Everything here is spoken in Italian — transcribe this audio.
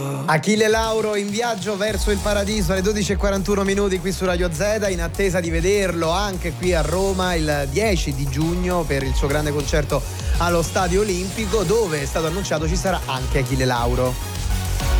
Achille Lauro in viaggio verso il paradiso alle 12:41 qui su Radio Z, in attesa di vederlo anche qui a Roma il 10 di giugno per il suo grande concerto allo Stadio Olimpico, dove è stato annunciato ci sarà anche Achille Lauro.